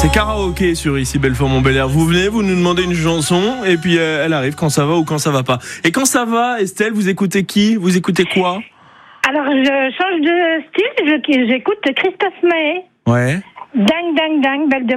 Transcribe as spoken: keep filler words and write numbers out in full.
C'est karaoké sur Ici Belfort-Montbéliard. Vous venez, vous nous demandez une chanson et puis euh, elle arrive quand ça va ou quand ça va pas. Et quand ça va, Estelle, vous écoutez qui? Vous écoutez quoi? Alors, je change de style, je- j'écoute Christophe Maé. Ouais. Ding, ding, ding, belle de